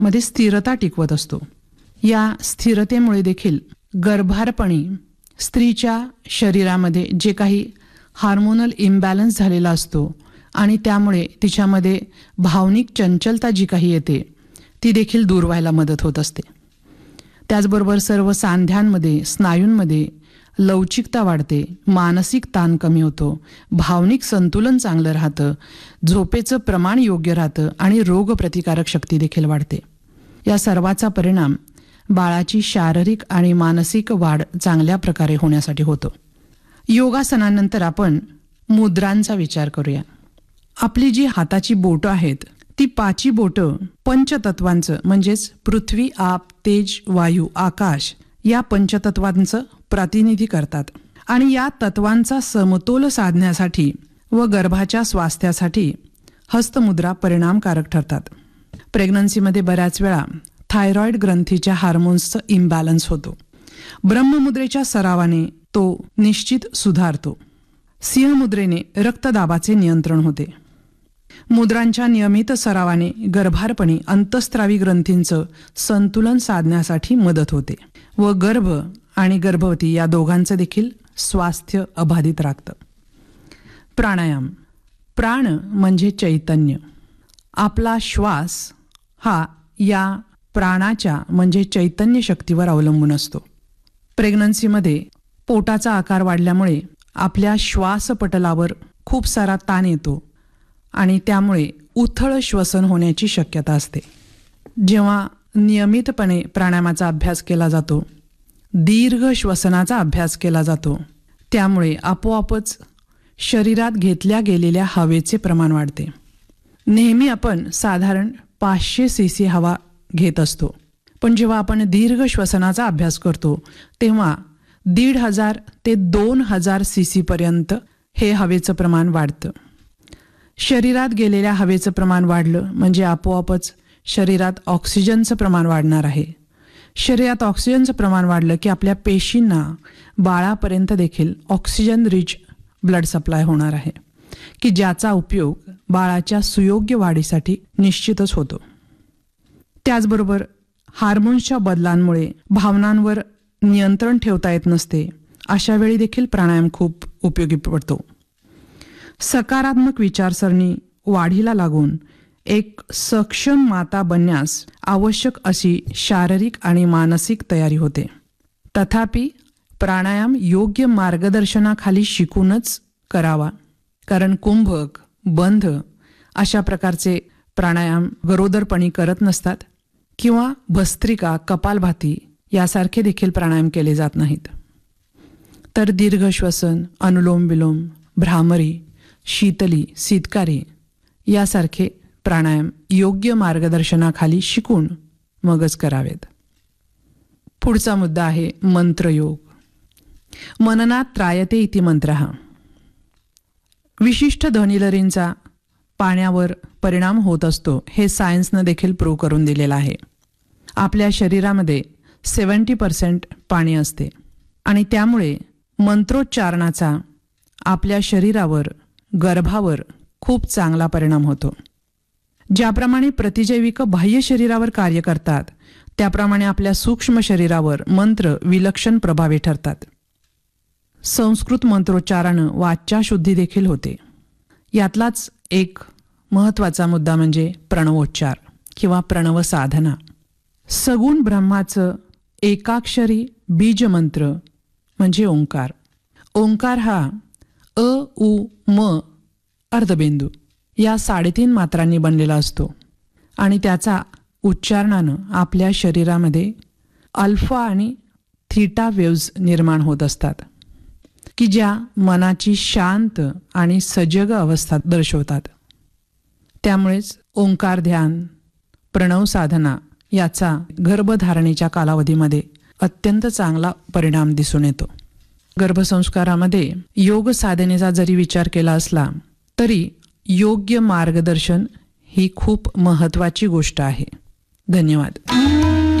मध्ये स्थिरता टिकवत असतो. या स्थिरतेमुळे देखील गर्भारपणी स्त्रीच्या शरीरामध्ये जे काही हार्मोनल इम्बॅलन्स झालेला असतो आणि त्यामुळे तिच्यामध्ये भावनिक चंचलता जी काही येते ती देखील दूर व्हायला मदत होत असते. त्याचबरोबर सर्व सांध्यांमध्ये, स्नायूंमध्ये लवचिकता वाढते, मानसिक ताण कमी होतो, भावनिक संतुलन चांगलं राहतं, झोपेचं प्रमाण योग्य राहतं आणि रोगप्रतिकारक शक्ती देखील वाढते. या सर्वाचा परिणाम बाळाची शारीरिक आणि मानसिक वाढ चांगल्या प्रकारे होण्यासाठी होतो. योगासनानंतर आपण मुद्रांचा विचार करूया. आपली जी हाताची बोटं आहेत ती 5 बोटं पंचतत्वांचं म्हणजेच पृथ्वी, आप, तेज, वायू, आकाश या पंचतत्वांचं प्रतिनिधी करतात आणि या तत्वांचा समतोल साधण्यासाठी व गर्भाच्या स्वास्थ्यासाठी हस्तमुद्रा परिणामकारक ठरतात. प्रेग्नन्सीमध्ये बऱ्याच वेळा थायरॉइड ग्रंथीच्या हार्मोन्सचं इम्बॅलन्स होतो. ब्रह्ममुद्रेच्या सरावाने तो निश्चित सुधारतो. सिंहमुद्रेने रक्तदाबाचे नियंत्रण होते. मुद्रांच्या नियमित सरावाने गर्भारपणी अंतःस्रावी ग्रंथींचं संतुलन साधण्यासाठी मदत होते व गर्भ आणि गर्भवती या दोघांचं देखील स्वास्थ्य अबाधित राखतं. प्राणायाम. प्राण म्हणजे चैतन्य. आपला श्वास हा या प्राणाच्या म्हणजे चैतन्य शक्तीवर अवलंबून असतो. प्रेग्नन्सीमध्ये पोटाचा आकार वाढल्यामुळे आपल्या श्वासपटलावर खूप सारा ताण येतो आणि त्यामुळे उथळ श्वसन होण्याची शक्यता असते. जेव्हा नियमितपणे प्राणायामाचा अभ्यास केला जातो, दीर्घ श्वसनाचा अभ्यास केला जातो, त्यामुळे आपोआपच शरीरात घेतल्या गेलेल्या हवेचे प्रमाण वाढते. नेहमी आपण साधारण 500 cc हवा घेत असतो, पण जेव्हा आपण दीर्घ श्वसनाचा अभ्यास करतो तेव्हा 1500 ते 2000 cc पर्यंत हे हवेचं प्रमाण वाढतं. शरीरात गेलेल्या हवेचं प्रमाण वाढलं म्हणजे आपोआपच शरीरात ऑक्सिजनचं प्रमाण वाढणार आहे. शरीरात ऑक्सिजनचं प्रमाण वाढलं की आपल्या पेशींना बाळापर्यंत देखील ऑक्सिजन रिच ब्लड सप्लाय होणार आहे की ज्याचा उपयोग बाळाच्या सुयोग्य वाढीसाठी निश्चितच होतो. त्याचबरोबर हार्मोन्सच्या बदलांमुळे भावनांवर नियंत्रण ठेवता येत नसते, अशा वेळी देखील प्राणायाम खूप उपयोगी पडतो. सकारात्मक विचारसरणी वाढीला लागून एक सक्षम माता बनण्यास आवश्यक अशी शारीरिक आणि मानसिक तयारी होते. तथापि प्राणायाम योग्य मार्गदर्शनाखाली शिकूनच करावा, कारण कुंभक, बंध अशा प्रकारचे प्राणायाम गरोदरपणी करत नसतात किंवा भस्त्रिका, कपालभाती यासारखे देखील प्राणायाम केले जात नाहीत. तर दीर्घ श्वसन, अनुलोम विलोम, भ्रामरी, शीतली, सीतकारी यासारखे प्राणायाम योग्य मार्गदर्शनाखाली शिकून मगच करावेत. पुढचा मुद्दा आहे मंत्रयोग. मननात त्रायते इति मंत्रः. विशिष्ट ध्वनिलहरींचा पाण्यावर परिणाम होत असतो हे सायन्सनं देखील प्रूव्ह करून दिलेलं आहे. आपल्या शरीरामध्ये 70% पाणी असते आणि त्यामुळे मंत्रोच्चारणाचा आपल्या शरीरावर, गर्भावर खूप चांगला परिणाम होतो. ज्याप्रमाणे प्रतिजैविक बाह्य शरीरावर कार्य करतात त्याप्रमाणे आपल्या सूक्ष्म शरीरावर मंत्र विलक्षण प्रभावी ठरतात. संस्कृत मंत्रोच्चारानं वाचाशुद्धी देखील होते. यातलाच एक महत्त्वाचा मुद्दा म्हणजे प्रणवोच्चार किंवा प्रणव साधना. सगुण ब्रह्माचं एकाक्षरी बीजमंत्र म्हणजे ओंकार. ओंकार हा अ, उ, म अर्धबिंदू या 3.5 मात्रांनी बनलेला असतो आणि त्याचा उच्चारणानं आपल्या शरीरामध्ये अल्फा आणि थीटा वेव्ज निर्माण होत असतात की ज्या मनाची शांत आणि सजग अवस्था दर्शवतात. त्यामुळेच ओंकार ध्यान, प्रणव साधना याचा गर्भधारणेच्या कालावधीमध्ये अत्यंत चांगला परिणाम दिसून येतो. गर्भसंस्कारामध्ये योग साधनेचा जरी विचार केला असला तरी योग्य मार्गदर्शन ही खूप महत्त्वाची गोष्ट आहे. धन्यवाद.